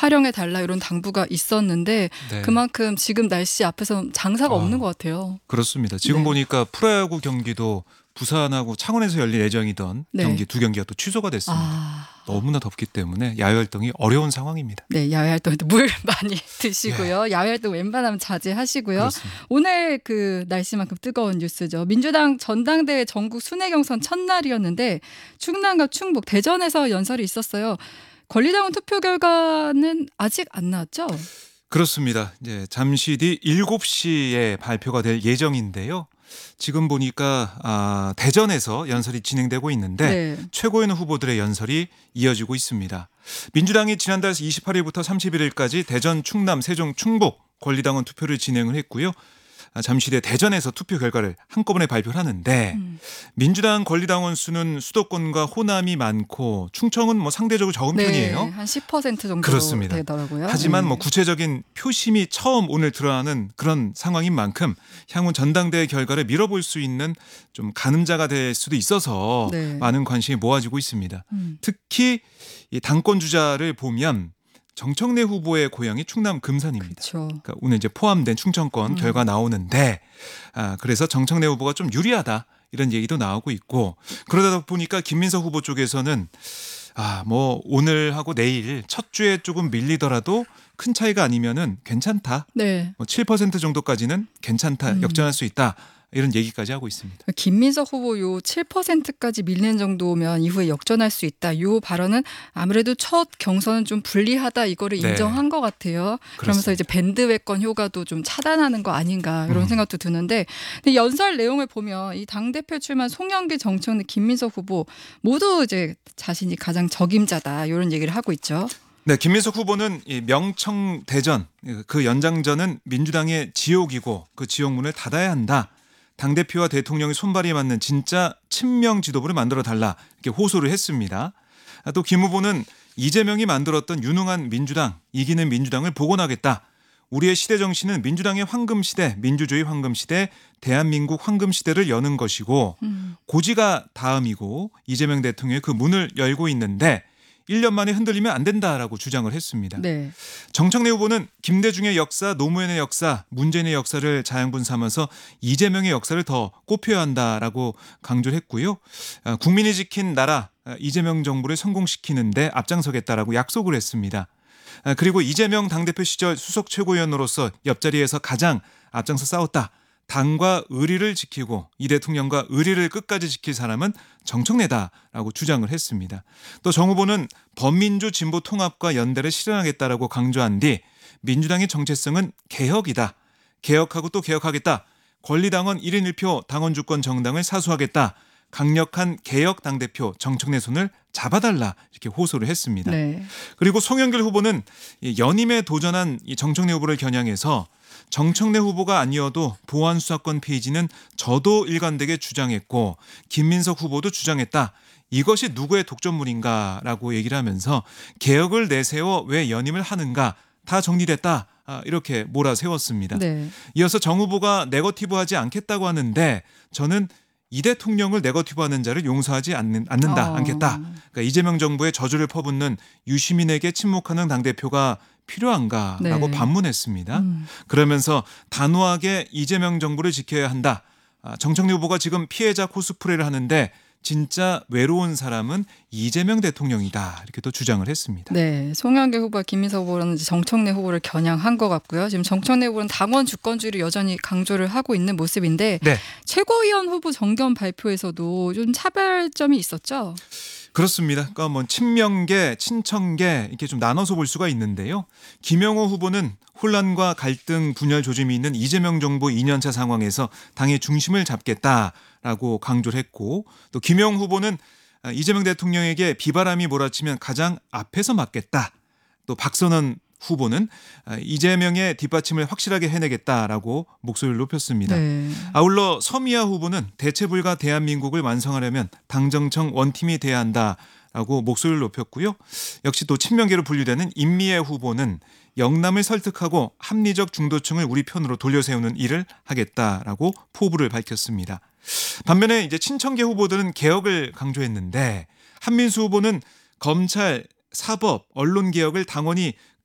활용해달라 이런 당부가 있었는데 네. 그만큼 지금 날씨 앞에서 장사가 없는 것 같아요. 그렇습니다. 지금 네. 보니까 프로야구 경기도 부산하고 창원에서 열릴 예정이던 네. 경기 두 경기가 또 취소가 됐습니다. 너무나 덥기 때문에 야외 활동이 어려운 상황입니다. 네, 야외 활동에도 물 많이 드시고요. 야외 활동 웬만하면 자제하시고요. 그렇습니다. 오늘 그 날씨만큼 뜨거운 뉴스죠. 민주당 전당대회 전국 순회 경선 첫날이었는데 충남과 충북, 대전에서 연설이 있었어요. 권리당원 투표 결과는 아직 안 나왔죠? 그렇습니다. 이제 잠시 뒤 7시에 발표가 될 예정인데요. 지금 보니까 대전에서 연설이 진행되고 있는데 네. 최고위원 후보들의 연설이 이어지고 있습니다. 민주당이 지난달 28일부터 31일까지 대전, 충남, 세종, 충북 권리당원 투표를 진행을 했고요. 잠시 뒤에 대전에서 투표 결과를 한꺼번에 발표를 하는데 민주당 권리당원 수는 수도권과 호남이 많고 충청은 뭐 상대적으로 적은 편이에요. 한 10% 정도 그렇습니다. 되더라고요. 하지만 네. 뭐 구체적인 표심이 처음 오늘 드러나는 그런 상황인 만큼 향후 전당대회 결과를 밀어볼 수 있는 좀 가늠자가 될 수도 있어서 네. 많은 관심이 모아지고 있습니다. 특히 이 당권 주자를 보면 정청래 후보의 고향이 충남 금산입니다. 그렇죠. 그러니까 오늘 이제 포함된 충청권 결과 나오는데 그래서 정청래 후보가 좀 유리하다 이런 얘기도 나오고 있고 그러다 보니까 김민석 후보 쪽에서는 뭐 오늘하고 내일 첫 주에 조금 밀리더라도 큰 차이가 아니면은 괜찮다. 네. 뭐 7% 정도까지는 괜찮다. 역전할 수 있다. 이런 얘기까지 하고 있습니다. 김민석 후보 요 7%까지 밀리는 정도면 이후에 역전할 수 있다. 요 발언은 아무래도 첫 경선은 좀 불리하다 이거를 네. 인정한 것 같아요. 그러면서 그렇습니다. 이제 밴드웨건 효과도 좀 차단하는 거 아닌가 이런 생각도 드는데 근데 연설 내용을 보면 이 당대표 출마 송영길, 정청래, 김민석 후보 모두 이제 자신이 가장 적임자다 이런 얘기를 하고 있죠. 네, 김민석 후보는 이 명청 대전 그 연장전은 민주당의 지옥이고 그 지옥문을 닫아야 한다. 당대표와 대통령의 손발이 맞는 진짜 친명 지도부를 만들어 달라 이렇게 호소를 했습니다. 또 김 후보는 이재명이 만들었던 유능한 민주당, 이기는 민주당을 복원하겠다. 우리의 시대 정신은 민주당의 황금시대, 민주주의 황금시대, 대한민국 황금시대를 여는 것이고 고지가 다음이고 이재명 대통령이 그 문을 열고 있는데 1년 만에 흔들리면 안 된다라고 주장을 했습니다. 네. 정청래 후보는 김대중의 역사, 노무현의 역사, 문재인의 역사를 자양분 삼아서 이재명의 역사를 더 꼽혀야 한다라고 강조를 했고요. 국민이 지킨 나라 이재명 정부를 성공시키는데 앞장서겠다라고 약속을 했습니다. 그리고 이재명 당대표 시절 수석 최고위원으로서 옆자리에서 가장 앞장서 싸웠다. 당과 의리를 지키고 이 대통령과 의리를 끝까지 지킬 사람은 정청래다라고 주장을 했습니다. 또 정 후보는 범민주 진보 통합과 연대를 실현하겠다라고 강조한 뒤 민주당의 정체성은 개혁이다. 개혁하고 또 개혁하겠다. 권리당원 1인 1표 당원주권 정당을 사수하겠다. 강력한 개혁 당대표 정청래 손을 잡아달라 이렇게 호소를 했습니다. 네. 그리고 송영길 후보는 연임에 도전한 이 정청래 후보를 겨냥해서 정청래 후보가 아니어도 보안 수사권 폐지는 저도 일관되게 주장했고 김민석 후보도 주장했다. 이것이 누구의 독점물인가라고 얘기를 하면서 개혁을 내세워 왜 연임을 하는가 다 정리됐다. 이렇게 몰아세웠습니다. 네. 이어서 정 후보가 네거티브하지 않겠다고 하는데 저는 이 대통령을 네거티브하는 자를 용서하지 않는다, 않겠다. 그러니까 이재명 정부의 저주를 퍼붓는 유시민에게 침묵하는 당대표가 필요한가라고 네. 반문했습니다. 그러면서 단호하게 이재명 정부를 지켜야 한다. 정청래 후보가 지금 피해자 코스프레를 하는데 진짜 외로운 사람은 이재명 대통령이다. 이렇게 또 주장을 했습니다. 네, 송영길 후보와 김민석 후보는 이제 정청래 후보를 겨냥한 것 같고요. 지금 정청래 후보는 당원 주권주의를 여전히 강조를 하고 있는 모습인데 네. 최고위원 후보 정견 발표에서도 좀 차별점이 있었죠. 그렇습니다. 그러니까 뭐 친명계, 친청계 이렇게 좀 나눠서 볼 수가 있는데요. 김영호 후보는 혼란과 갈등, 분열 조짐이 있는 이재명 정부 2년차 상황에서 당의 중심을 잡겠다라고 강조를 했고 또 김영 후보는 이재명 대통령에게 비바람이 몰아치면 가장 앞에서 맞겠다. 또 박선원 후보는 이재명의 뒷받침을 확실하게 해내겠다라고 목소리를 높였습니다. 네. 아울러 서미아 후보는 대체불가 대한민국을 완성하려면 당정청 원팀이 돼야 한다라고 목소리를 높였고요. 역시 또 친명계로 분류되는 임미애 후보는 영남을 설득하고 합리적 중도층을 우리 편으로 돌려세우는 일을 하겠다라고 포부를 밝혔습니다. 반면에 이제 친청계 후보들은 개혁을 강조했는데 한민수 후보는 검찰, 사법, 언론 개혁을 당원이